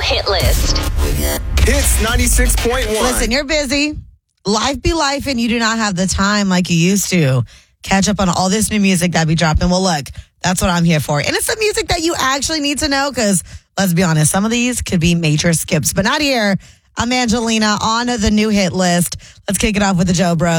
hit list. Hits 96.1. Listen, you're busy. Life be life, and you do not have the time like you used to. Catch up on all this new music that be dropping. Well, look, that's what I'm here for. And it's the music that you actually need to know because, let's be honest, some of these could be major skips, but not here. I'm Angelina on the new hit list. Let's kick it off with the Joe Bros.